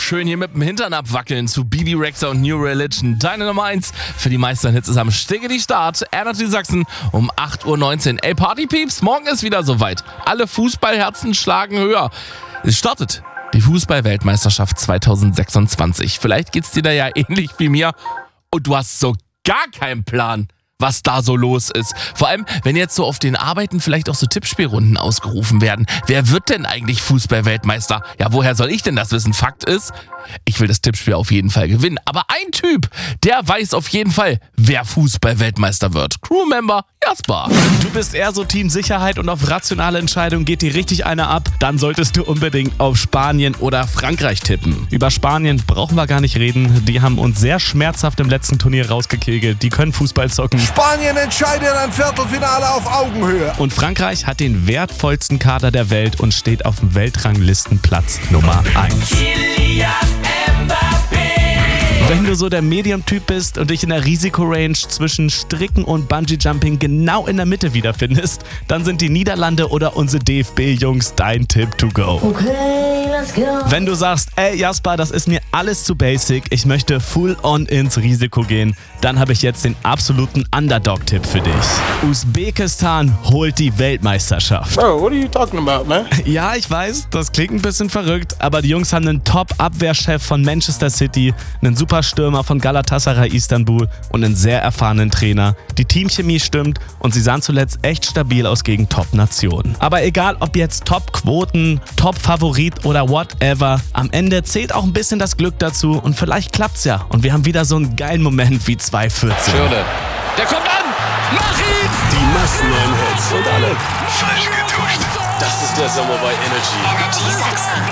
schön hier mit dem Hintern abwackeln zu Bibi Rexha und New Religion. Deine Nummer 1 für die meisten Hits ist am Stickety Start. Energy Sachsen um 8:19 Uhr. Ey Partypieps, morgen ist wieder soweit. Alle Fußballherzen schlagen höher. Es startet die Fußball-Weltmeisterschaft 2026. Vielleicht geht's dir da ja ähnlich wie mir und du hast so gar keinen Plan, was da so los ist. Vor allem, wenn jetzt so auf den Arbeiten vielleicht auch so Tippspielrunden ausgerufen werden. Wer wird denn eigentlich Fußball-Weltmeister? Ja, woher soll ich denn das wissen? Fakt ist, ich will das Tippspiel auf jeden Fall gewinnen. Aber ein Typ, der weiß auf jeden Fall, wer Fußball-Weltmeister wird. Crewmember Jasper. Du bist eher so Team Sicherheit und auf rationale Entscheidungen geht dir richtig einer ab. Dann solltest du unbedingt auf Spanien oder Frankreich tippen. Über Spanien brauchen wir gar nicht reden. Die haben uns sehr schmerzhaft im letzten Turnier rausgekegelt. Die können Fußball zocken. Spanien entscheidet ein Viertelfinale auf Augenhöhe. Und Frankreich hat den wertvollsten Kader der Welt und steht auf dem Weltranglistenplatz Nummer 1. Wenn du so der Medium-Typ bist und dich in der Risikorange zwischen Stricken und Bungee-Jumping genau in der Mitte wiederfindest, dann sind die Niederlande oder unsere DFB-Jungs dein Tipp to go. Okay, let's go. Wenn du sagst, ey Jasper, das ist mir alles zu basic, ich möchte full on ins Risiko gehen, dann habe ich jetzt den absoluten Underdog-Tipp für dich. Usbekistan holt die Weltmeisterschaft. Bro, what are you talking about, man? Ja, ich weiß, das klingt ein bisschen verrückt, aber die Jungs haben einen Top-Abwehrchef von Manchester City, einen Superstürmer von Galatasaray Istanbul und einen sehr erfahrenen Trainer. Die Teamchemie stimmt und sie sahen zuletzt echt stabil aus gegen Top-Nationen. Aber egal, ob jetzt Top-Quoten, Top-Favorit oder whatever, am Ende zählt auch ein bisschen das Glück dazu und vielleicht klappt's ja und wir haben wieder so einen geilen Moment wie 2014. Schöne. Der kommt an! Mach ihn! Die massenneuen Hits und alle Falsch getuscht. Das ist der Sommer bei Energy. Energy Sachsen.